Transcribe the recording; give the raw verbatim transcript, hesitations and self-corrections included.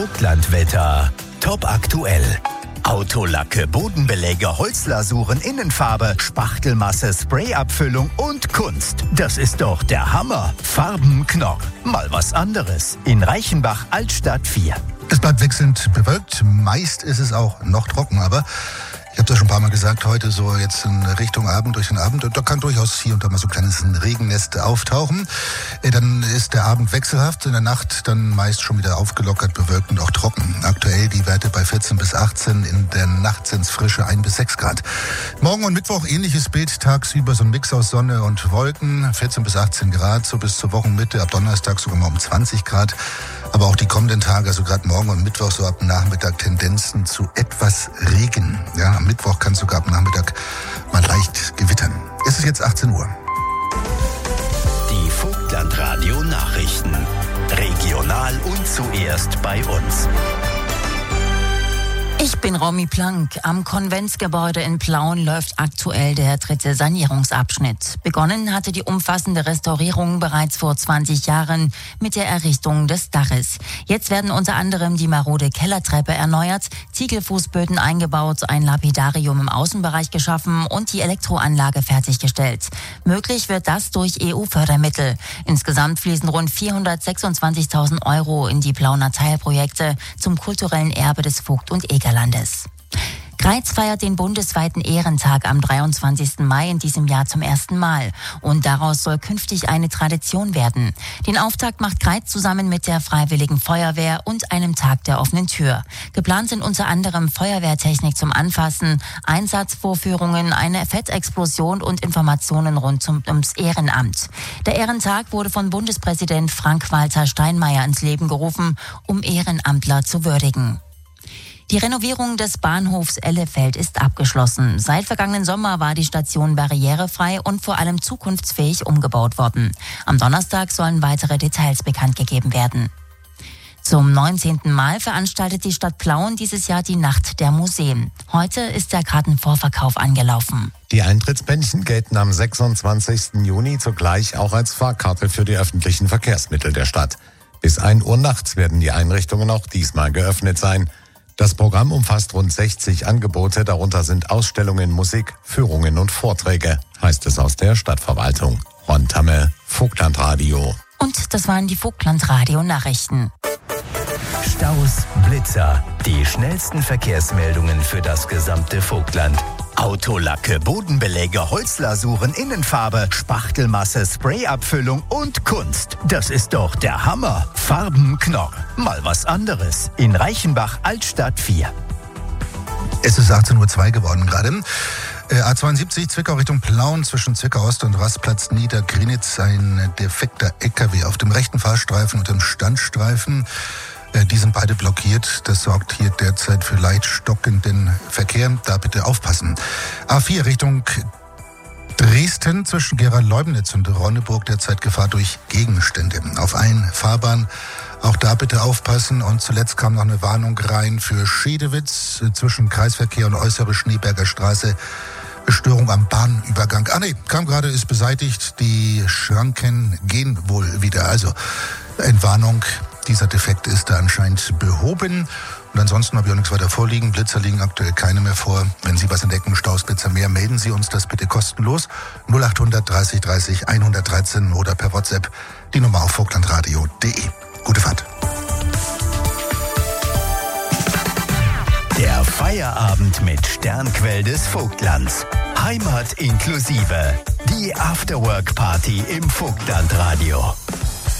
Vogtlandwetter. Top aktuell. Autolacke, Bodenbeläge, Holzlasuren, Innenfarbe, Spachtelmasse, Sprayabfüllung und Kunst. Das ist doch der Hammer. Farbenknorr. Mal was anderes. In Reichenbach, Altstadt vier. Es bleibt wechselnd bewölkt. Meist ist es auch noch trocken, aber ich habe das schon ein paar Mal gesagt, heute so jetzt in Richtung Abend, durch den Abend, da kann durchaus hier und da mal so ein kleines Regennest auftauchen. Dann ist der Abend wechselhaft, in der Nacht dann meist schon wieder aufgelockert, bewölkt und auch trocken. Aktuell die Werte bei vierzehn bis achtzehn, in der Nacht sind es frische ein bis sechs Grad. Morgen und Mittwoch ähnliches Bild, tagsüber so ein Mix aus Sonne und Wolken, vierzehn bis achtzehn Grad, so bis zur Wochenmitte, ab Donnerstag sogar mal um zwanzig Grad. Aber auch die kommenden Tage, also gerade morgen und Mittwoch, so ab Nachmittag Tendenzen zu etwas Regen. Ja, am Mittwoch kann es sogar ab Nachmittag mal leicht gewittern. Es ist jetzt achtzehn Uhr. Die Vogtlandradio Nachrichten. Regional und zuerst bei uns. Ich bin Romy Plank. Am Konventsgebäude in Plauen läuft aktuell der dritte Sanierungsabschnitt. Begonnen hatte die umfassende Restaurierung bereits vor zwanzig Jahren mit der Errichtung des Daches. Jetzt werden unter anderem die marode Kellertreppe erneuert, Ziegelfußböden eingebaut, ein Lapidarium im Außenbereich geschaffen und die Elektroanlage fertiggestellt. Möglich wird das durch E U-Fördermittel. Insgesamt fließen rund vierhundertsechsundzwanzigtausend Euro in die Plauner Teilprojekte zum kulturellen Erbe des Vogt- und Egerlandes. Greiz feiert den bundesweiten Ehrentag am dreiundzwanzigsten Mai in diesem Jahr zum ersten Mal. Und daraus soll künftig eine Tradition werden. Den Auftakt macht Greiz zusammen mit der Freiwilligen Feuerwehr und einem Tag der offenen Tür. Geplant sind unter anderem Feuerwehrtechnik zum Anfassen, Einsatzvorführungen, eine Fettexplosion und Informationen rund zum, ums Ehrenamt. Der Ehrentag wurde von Bundespräsident Frank-Walter Steinmeier ins Leben gerufen, um Ehrenamtler zu würdigen. Die Renovierung des Bahnhofs Ellefeld ist abgeschlossen. Seit vergangenen Sommer war die Station barrierefrei und vor allem zukunftsfähig umgebaut worden. Am Donnerstag sollen weitere Details bekannt gegeben werden. Zum neunzehnten Mal veranstaltet die Stadt Plauen dieses Jahr die Nacht der Museen. Heute ist der Kartenvorverkauf angelaufen. Die Eintrittsbändchen gelten am sechsundzwanzigsten Juni zugleich auch als Fahrkarte für die öffentlichen Verkehrsmittel der Stadt. Bis ein Uhr nachts werden die Einrichtungen auch diesmal geöffnet sein. Das Programm umfasst rund sechzig Angebote, darunter sind Ausstellungen, Musik, Führungen und Vorträge, heißt es aus der Stadtverwaltung. Ron Tamme, Vogtlandradio. Und das waren die Vogtlandradio-Nachrichten. Staus, Blitzer, die schnellsten Verkehrsmeldungen für das gesamte Vogtland. Autolacke, Bodenbeläge, Holzlasuren, Innenfarbe, Spachtelmasse, Sprayabfüllung und Kunst. Das ist doch der Hammer. Farbenknorr. Mal was anderes. In Reichenbach, Altstadt vier. Es ist achtzehn Uhr zwei geworden gerade. A zweiundsiebzig, Zwickau Richtung Plauen, zwischen Zwickau Ost und Rastplatz Niedergrinitz, ein defekter L K W auf dem rechten Fahrstreifen und dem Standstreifen. Die sind beide blockiert. Das sorgt hier derzeit für leicht stockenden Verkehr. Da bitte aufpassen. A vier Richtung Dresden, zwischen Gera-Leubnitz und Ronneburg, derzeit Gefahr durch Gegenstände. Auf allen Fahrbahnen auch da bitte aufpassen. Und zuletzt kam noch eine Warnung rein für Schedewitz, zwischen Kreisverkehr und Äußere Schneeberger Straße. Störung am Bahnübergang. Ah nee, kam gerade, ist beseitigt. Die Schranken gehen wohl wieder. Also Entwarnung. Dieser Defekt ist da anscheinend behoben. Und ansonsten habe ich auch nichts weiter vorliegen. Blitzer liegen aktuell keine mehr vor. Wenn Sie was entdecken, Staus, Blitzer mehr, melden Sie uns das bitte kostenlos. null achthundert dreißig dreißig hundertdreizehn oder per WhatsApp die Nummer auf vogtlandradio punkt de. Gute Fahrt. Der Feierabend mit Sternquell des Vogtlands. Heimat inklusive. Die Afterwork-Party im Vogtlandradio.